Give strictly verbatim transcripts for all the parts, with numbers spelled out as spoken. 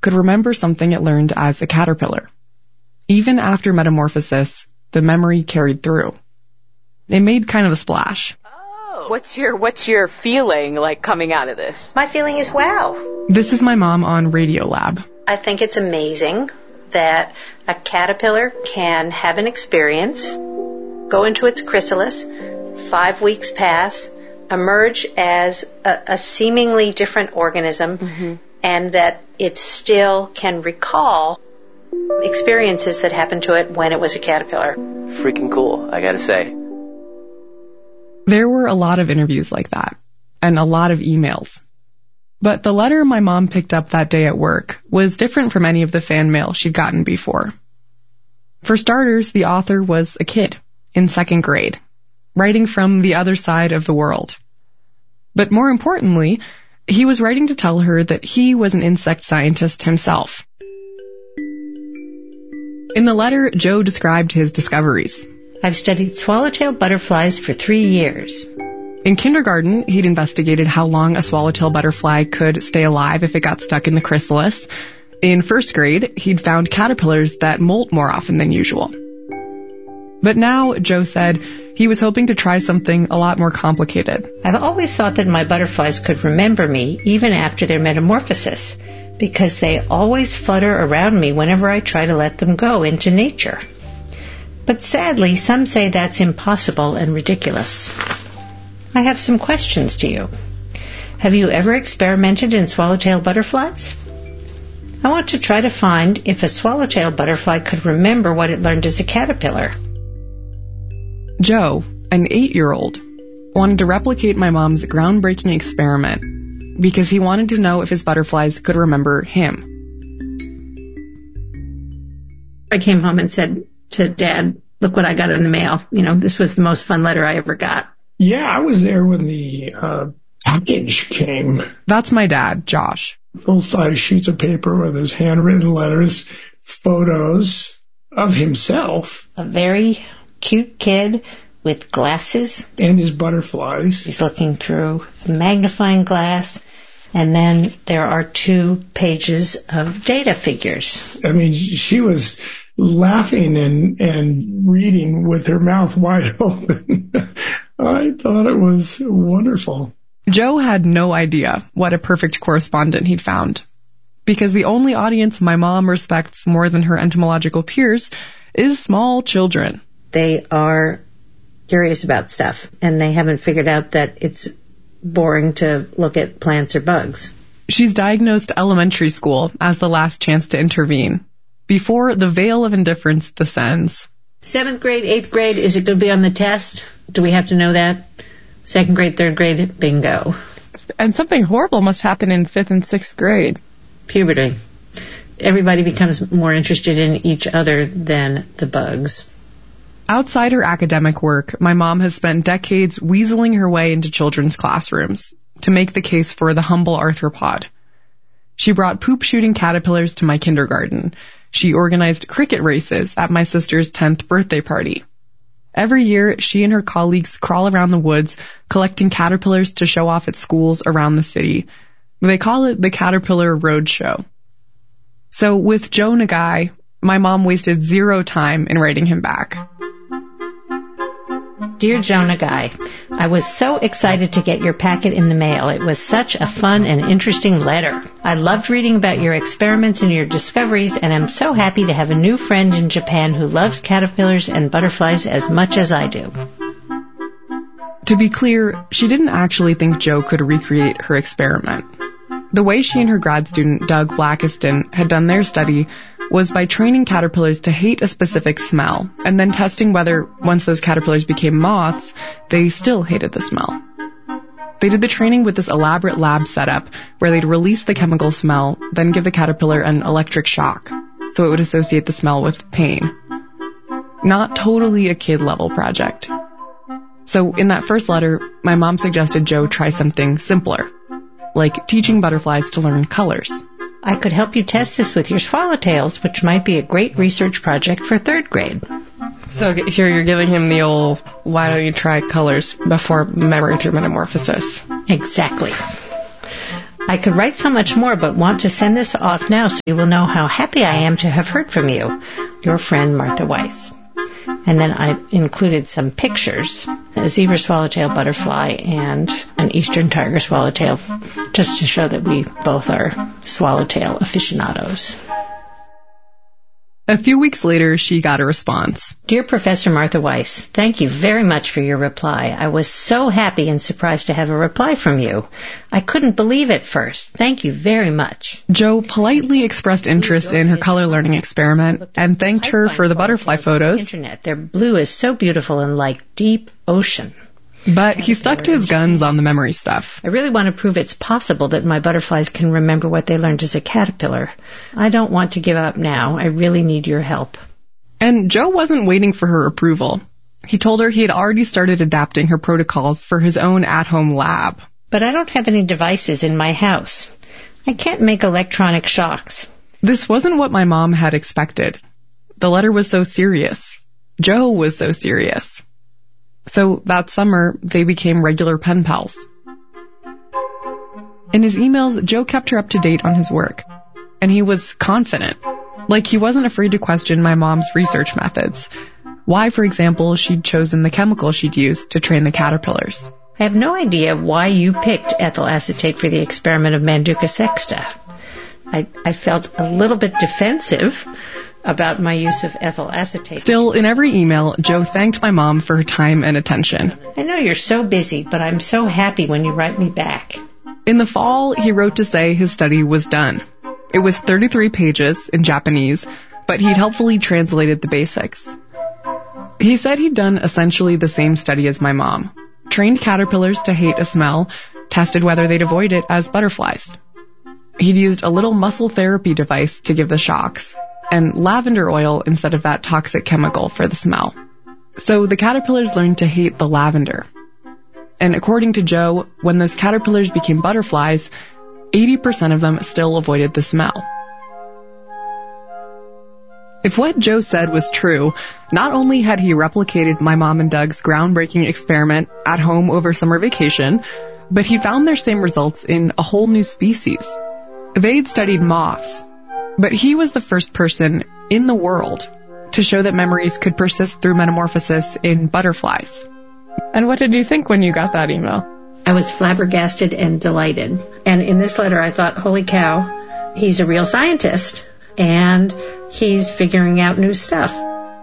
could remember something it learned as a caterpillar. Even after metamorphosis, the memory carried through. It made kind of a splash. Oh. What's your what's your feeling like coming out of this? My feeling is wow. This is my mom on Radiolab. I think it's amazing that a caterpillar can have an experience, go into its chrysalis, five weeks pass, emerge as a, a seemingly different organism, mm-hmm. and that it still can recall experiences that happened to it when it was a caterpillar. Freaking cool, I gotta say. There were a lot of interviews like that, and a lot of emails. But the letter my mom picked up that day at work was different from any of the fan mail she'd gotten before. For starters, the author was a kid in second grade, writing from the other side of the world. But more importantly, he was writing to tell her that he was an insect scientist himself. In the letter, Joe described his discoveries. I've studied swallowtail butterflies for three years. In kindergarten, he'd investigated how long a swallowtail butterfly could stay alive if it got stuck in the chrysalis. In first grade, he'd found caterpillars that molt more often than usual. But now, Joe said, he was hoping to try something a lot more complicated. I've always thought that my butterflies could remember me even after their metamorphosis, because they always flutter around me whenever I try to let them go into nature. But sadly, some say that's impossible and ridiculous. I have some questions to you. Have you ever experimented in swallowtail butterflies? I want to try to find if a swallowtail butterfly could remember what it learned as a caterpillar. Joe, an eight-year-old, wanted to replicate my mom's groundbreaking experiment because he wanted to know if his butterflies could remember him. I came home and said to Dad, look what I got in the mail. You know, this was the most fun letter I ever got. Yeah, I was there when the uh, package came. That's my dad, Josh. Full-size sheets of paper with his handwritten letters, photos of himself. A very cute kid with glasses. And his butterflies. He's looking through a magnifying glass. And then there are two pages of data figures. I mean, she was laughing and, and reading with her mouth wide open. I thought it was wonderful. Joe had no idea what a perfect correspondent he'd found, because the only audience my mom respects more than her entomological peers is small children. They are curious about stuff, and they haven't figured out that it's boring to look at plants or bugs. She's diagnosed elementary school as the last chance to intervene, before the veil of indifference descends. Seventh grade, eighth grade, is it going to be on the test? Do we have to know that? Second grade, third grade, bingo. And something horrible must happen in fifth and sixth grade. Puberty. Everybody becomes more interested in each other than the bugs. Outside her academic work, my mom has spent decades weaseling her way into children's classrooms to make the case for the humble arthropod. She brought poop-shooting caterpillars to my kindergarten. She organized cricket races at my sister's tenth birthday party. Every year, she and her colleagues crawl around the woods, collecting caterpillars to show off at schools around the city. They call it the Caterpillar Roadshow. So with Joe Nagai, my mom wasted zero time in writing him back. Dear Joe Nagai, I was so excited to get your packet in the mail. It was such a fun and interesting letter. I loved reading about your experiments and your discoveries, and I'm so happy to have a new friend in Japan who loves caterpillars and butterflies as much as I do. To be clear, she didn't actually think Joe could recreate her experiment. The way she and her grad student, Doug Blackiston, had done their study was by training caterpillars to hate a specific smell, and then testing whether, once those caterpillars became moths, they still hated the smell. They did the training with this elaborate lab setup where they'd release the chemical smell, then give the caterpillar an electric shock, so it would associate the smell with pain. Not totally a kid-level project. So in that first letter, my mom suggested Joe try something simpler, like teaching butterflies to learn colors. I could help you test this with your swallowtails, which might be a great research project for third grade. So here you're giving him the old, why don't you try colors before memory through metamorphosis? Exactly. I could write so much more, but want to send this off now so you will know how happy I am to have heard from you. Your friend, Martha Weiss. And then I included some pictures, a zebra swallowtail butterfly and an eastern tiger swallowtail, just to show that we both are swallowtail aficionados. A few weeks later, she got a response. Dear Professor Martha Weiss, thank you very much for your reply. I was so happy and surprised to have a reply from you. I couldn't believe it first. Thank you very much. Jo politely expressed interest in her color learning experiment and thanked her for the butterfly photos. Internet. Their blue is so beautiful and like deep ocean. But he stuck to his guns on the memory stuff. I really want to prove it's possible that my butterflies can remember what they learned as a caterpillar. I don't want to give up now. I really need your help. And Jo wasn't waiting for her approval. He told her he had already started adapting her protocols for his own at-home lab. But I don't have any devices in my house. I can't make electronic shocks. This wasn't what my mom had expected. The letter was so serious. Jo was so serious. So that summer, they became regular pen pals. In his emails, Jo kept her up to date on his work. And he was confident. Like he wasn't afraid to question my mom's research methods. Why, for example, she'd chosen the chemical she'd used to train the caterpillars. I have no idea why you picked ethyl acetate for the experiment of Manduca sexta. I, I felt a little bit defensive about my use of ethyl acetate. Still, in every email, Jo thanked my mom for her time and attention. I know you're so busy, but I'm so happy when you write me back. In the fall, he wrote to say his study was done. It was thirty-three pages in Japanese, but he'd helpfully translated the basics. He said he'd done essentially the same study as my mom. Trained caterpillars to hate a smell, tested whether they'd avoid it as butterflies. He'd used a little muscle therapy device to give the shocks, and lavender oil instead of that toxic chemical for the smell. So the caterpillars learned to hate the lavender. And according to Jo, when those caterpillars became butterflies, eighty percent of them still avoided the smell. If what Jo said was true, not only had he replicated my mom and Doug's groundbreaking experiment at home over summer vacation, but he found their same results in a whole new species. They'd studied moths, but he was the first person in the world to show that memories could persist through metamorphosis in butterflies. And what did you think when you got that email? I was flabbergasted and delighted. And in this letter, I thought, holy cow, he's a real scientist, and he's figuring out new stuff.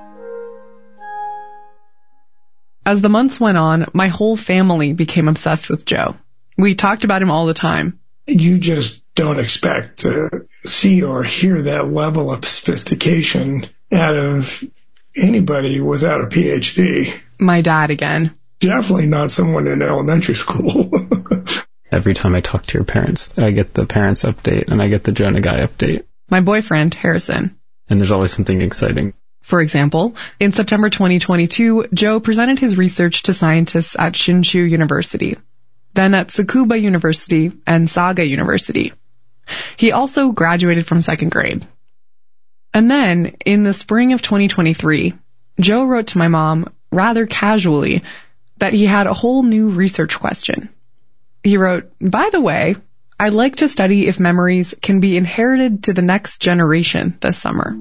As the months went on, my whole family became obsessed with Jo. We talked about him all the time. You just don't expect to see or hear that level of sophistication out of anybody without a P H D. My dad again. Definitely not someone in elementary school. Every time I talk to your parents, I get the parents update and I get the Jonah Guy update. My boyfriend, Harrison. And there's always something exciting. For example, in September twenty twenty-two, Jo presented his research to scientists at Shinshu University, then at Tsukuba University and Saga University. He also graduated from second grade. And then, in the spring of twenty twenty-three, Jo wrote to my mom, rather casually, that he had a whole new research question. He wrote, by the way, I'd like to study if memories can be inherited to the next generation this summer.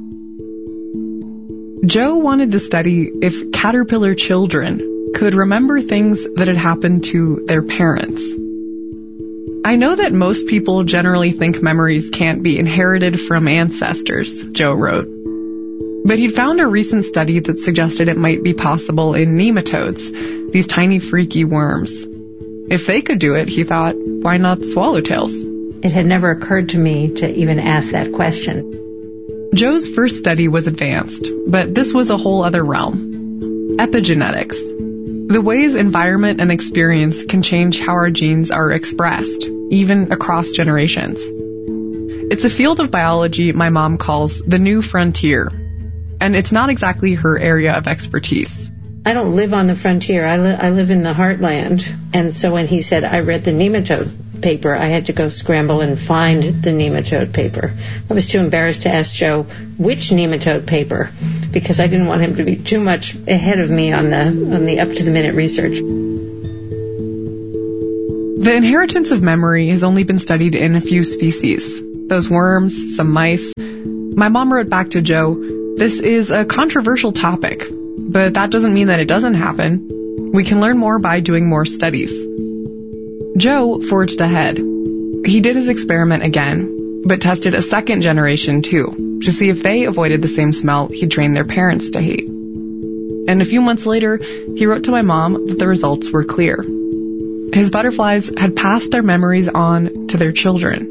Jo wanted to study if caterpillar children could remember things that had happened to their parents. I know that most people generally think memories can't be inherited from ancestors, Jo wrote. But he'd found a recent study that suggested it might be possible in nematodes, these tiny freaky worms. If they could do it, he thought, why not swallowtails? It had never occurred to me to even ask that question. Jo's first study was advanced, but this was a whole other realm. Epigenetics. The ways environment and experience can change how our genes are expressed, even across generations. It's a field of biology my mom calls the new frontier, and it's not exactly her area of expertise. I don't live on the frontier. I, li- I live in the heartland. And so when he said I read the nematode paper, I had to go scramble and find the nematode paper. I was too embarrassed to ask Jo which nematode paper, because I didn't want him to be too much ahead of me on the on the up-to-the-minute research. The inheritance of memory has only been studied in a few species. Those worms, some mice. My mom wrote back to Joe, "This is a controversial topic, but that doesn't mean that it doesn't happen. We can learn more by doing more studies." Joe forged ahead. He did his experiment again, but tested a second generation too, to see if they avoided the same smell he trained their parents to hate. And a few months later, he wrote to my mom that the results were clear. His butterflies had passed their memories on to their children.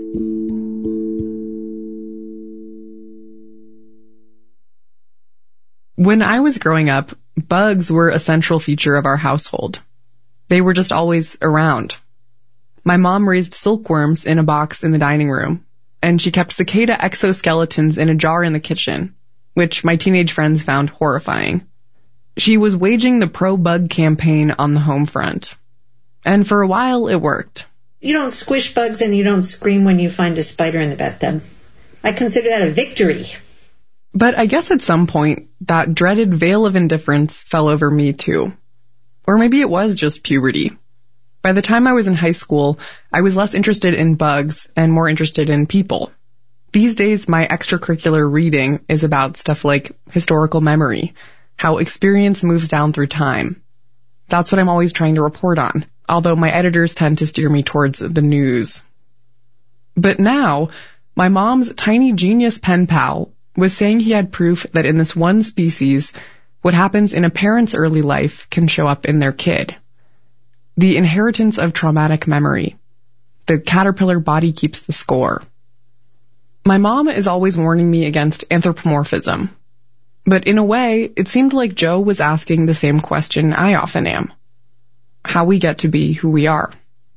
When I was growing up, bugs were a central feature of our household. They were just always around. My mom raised silkworms in a box in the dining room, and she kept cicada exoskeletons in a jar in the kitchen, which my teenage friends found horrifying. She was waging the pro-bug campaign on the home front. And for a while, it worked. You don't squish bugs and you don't scream when you find a spider in the bathtub. I consider that a victory. But I guess at some point, that dreaded veil of indifference fell over me too. Or maybe it was just puberty. By the time I was in high school, I was less interested in bugs and more interested in people. These days, my extracurricular reading is about stuff like historical memory, how experience moves down through time. That's what I'm always trying to report on, although my editors tend to steer me towards the news. But now, my mom's tiny genius pen pal was saying he had proof that in this one species, what happens in a parent's early life can show up in their kid. The inheritance of traumatic memory. The caterpillar body keeps the score. My mom is always warning me against anthropomorphism. But in a way, it seemed like Joe was asking the same question I often am. How we get to be who we are.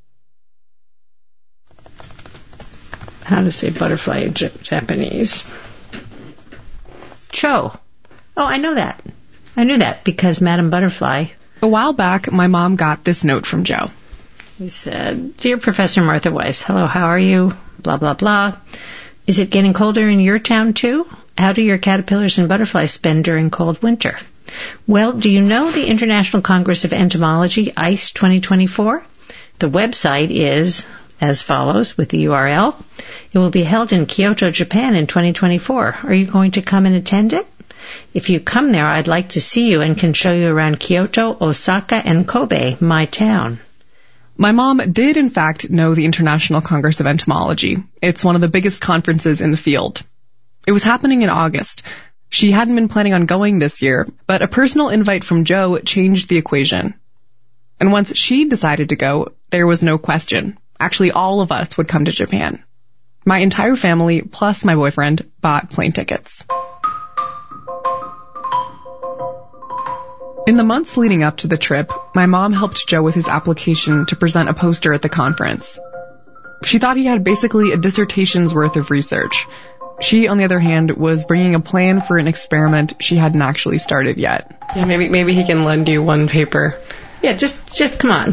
How to say butterfly in J- Japanese. Cho. Oh, I know that. I knew that because Madame Butterfly. A while back, my mom got this note from Joe. He said, "Dear Professor Martha Weiss, hello, how are you? Blah, blah, blah. Is it getting colder in your town too? How do your caterpillars and butterflies spend during cold winter? Well, do you know the International Congress of Entomology, I C E twenty twenty-four? The website is as follows with the U R L. It will be held in Kyoto, Japan in twenty twenty-four. Are you going to come and attend it? If you come there, I'd like to see you and can show you around Kyoto, Osaka, and Kobe, my town." My mom did, in fact, know the International Congress of Entomology. It's one of the biggest conferences in the field. It was happening in August. She hadn't been planning on going this year, but a personal invite from Joe changed the equation. And once she decided to go, there was no question. Actually, all of us would come to Japan. My entire family, plus my boyfriend, bought plane tickets. In the months leading up to the trip, my mom helped Joe with his application to present a poster at the conference. She thought he had basically a dissertation's worth of research. She, on the other hand, was bringing a plan for an experiment she hadn't actually started yet. Yeah, maybe maybe he can lend you one paper. Yeah, just just come on.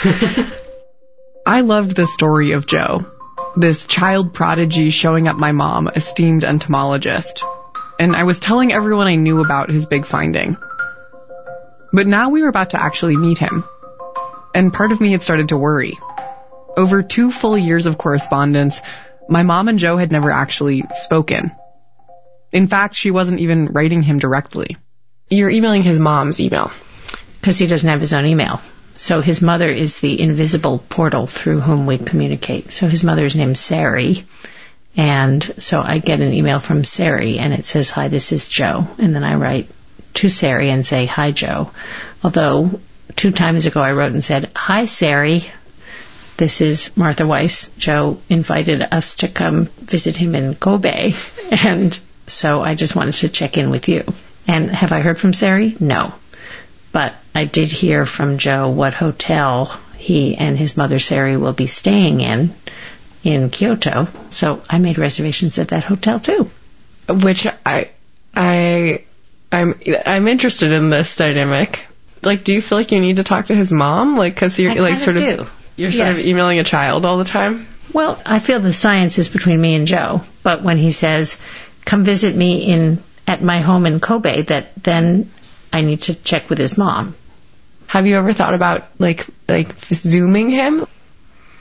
I loved the story of Joe, this child prodigy showing up my mom, esteemed entomologist. And I was telling everyone I knew about his big finding. But now we were about to actually meet him. And part of me had started to worry. Over two full years of correspondence, my mom and Joe had never actually spoken. In fact, she wasn't even writing him directly. You're emailing his mom's email. Because he doesn't have his own email. So his mother is the invisible portal through whom we communicate. So his mother is named Sari. And so I get an email from Sari and it says, "Hi, this is Joe." And then I write to Sari and say, "Hi, Joe." Although two times ago I wrote and said, "Hi, Sari. This is Martha Weiss. Joe invited us to come visit him in Kobe. And so I just wanted to check in with you." And have I heard from Sari? No. But I did hear from Joe what hotel he and his mother Sari will be staying in, in Kyoto. So I made reservations at that hotel too. Which I, I, I'm, I'm interested in this dynamic. Like, do you feel like you need to talk to his mom? Like, cause you're I like sort do. of, you're sort Yes. of emailing a child all the time? Well, I feel the science is between me and Joe. But when he says, "Come visit me in at my home in Kobe," that then I need to check with his mom. Have you ever thought about like like zooming him?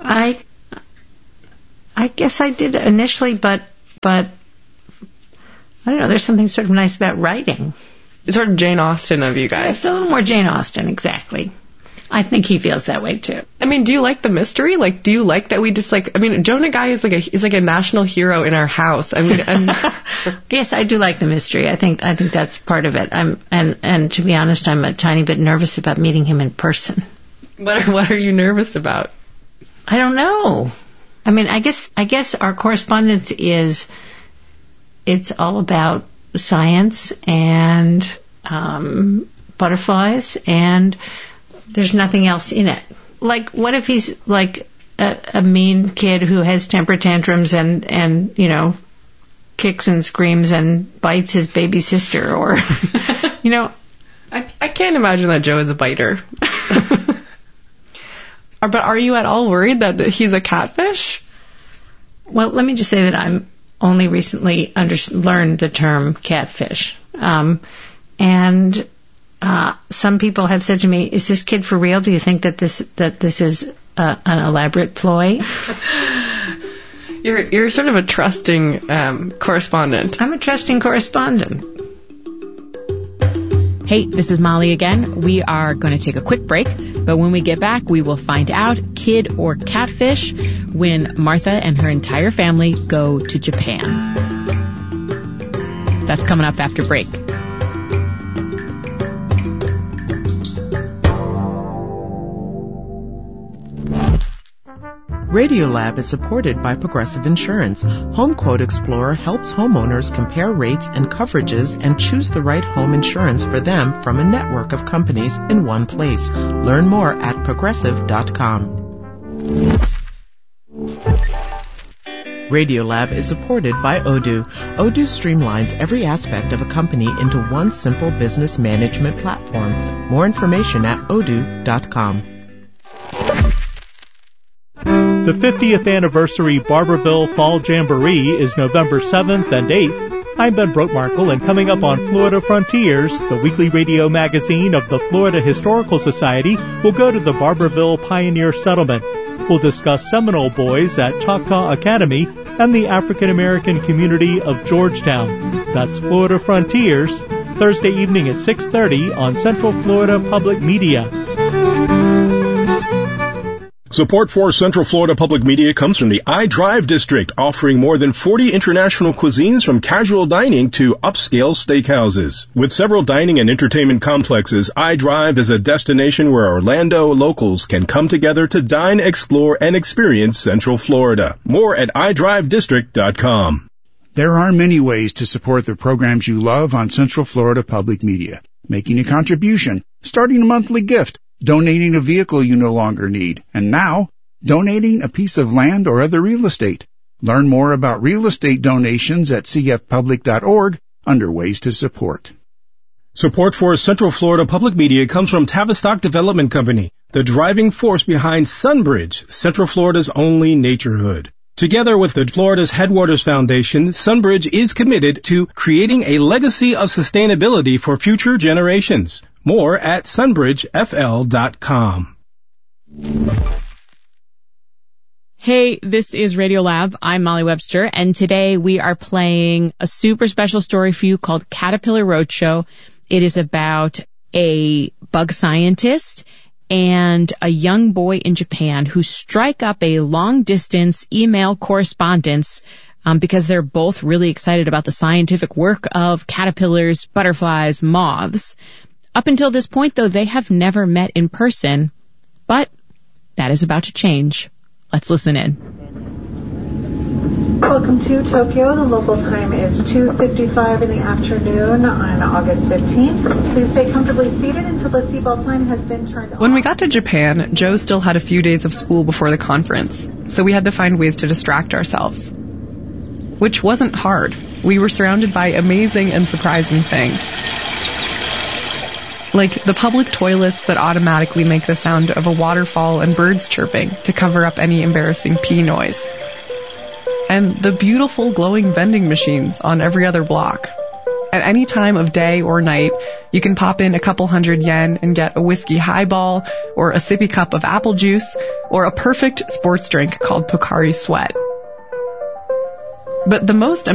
I, I guess I did initially, but, but, I don't know, there's something sort of nice about writing. It's sort of Jane Austen of you guys. It's a little more Jane Austen, exactly. I think he feels that way too. I mean, do you like the mystery? Like, do you like that we just like? I mean, Jonah Guy is like a is like a national hero in our house. I mean, and yes, I do like the mystery. I think I think that's part of it. I'm and and to be honest, I'm a tiny bit nervous about meeting him in person. What are, what are you nervous about? I don't know. I mean, I guess I guess our correspondence is it's all about science and um, butterflies and. There's nothing else in it. Like, what if he's like a, a mean kid who has temper tantrums and, and, you know, kicks and screams and bites his baby sister or, you know. I, I can't imagine that Joe is a biter. But are you at all worried that he's a catfish? Well, let me just say that I'm only recently under, learned the term catfish. Um, and... Uh, some people have said to me, "Is this kid for real? Do you think that this that this is uh, an elaborate ploy?" You're you're sort of a trusting um, correspondent. I'm a trusting correspondent. Hey, this is Molly again. We are going to take a quick break, but when we get back, we will find out kid or catfish when Martha and her entire family go to Japan. That's coming up after break. Radiolab is supported by Progressive Insurance. HomeQuote Explorer helps homeowners compare rates and coverages and choose the right home insurance for them from a network of companies in one place. Learn more at progressive dot com. Radiolab is supported by Odoo. Odoo streamlines every aspect of a company into one simple business management platform. More information at odoo dot com. The fiftieth anniversary Barberville Fall Jamboree is November seventh and eighth. I'm Ben Brotmarkle, and coming up on Florida Frontiers, the weekly radio magazine of the Florida Historical Society, we'll go to the Barberville Pioneer Settlement. We'll discuss Seminole Boys at Choctaw Academy and the African American community of Georgetown. That's Florida Frontiers, Thursday evening at six thirty on Central Florida Public Media. Support for Central Florida Public Media comes from the iDrive District, offering more than forty international cuisines from casual dining to upscale steakhouses. With several dining and entertainment complexes, iDrive is a destination where Orlando locals can come together to dine, explore, and experience Central Florida. More at i drive district dot com. There are many ways to support the programs you love on Central Florida Public Media. Making a contribution, starting a monthly gift, donating a vehicle you no longer need, and now, donating a piece of land or other real estate. Learn more about real estate donations at c f public dot org under ways to support. Support for Central Florida Public Media comes from Tavistock Development Company, the driving force behind Sunbridge, Central Florida's only naturehood. Together with the Florida's Headwaters Foundation, Sunbridge is committed to creating a legacy of sustainability for future generations. More at sunbridge f l dot com. Hey, this is Radiolab. I'm Molly Webster, and today we are playing a super special story for you called Caterpillar Roadshow. It is about a bug scientist and a young boy in Japan who strike up a long-distance email correspondence um, because they're both really excited about the scientific work of caterpillars, butterflies, moths. Up until this point, though, they have never met in person, but that is about to change. Let's listen in. Welcome to Tokyo. The local time is two fifty-five in the afternoon on August fifteenth. Please stay comfortably seated until the seatbelt sign has been turned on. When we got to Japan, Joe still had a few days of school before the conference, so we had to find ways to distract ourselves. Which wasn't hard. We were surrounded by amazing and surprising things. Like the public toilets that automatically make the sound of a waterfall and birds chirping to cover up any embarrassing pee noise. And the beautiful glowing vending machines on every other block. At any time of day or night, you can pop in a couple hundred yen and get a whiskey highball, or a sippy cup of apple juice, or a perfect sports drink called Pocari Sweat. But the most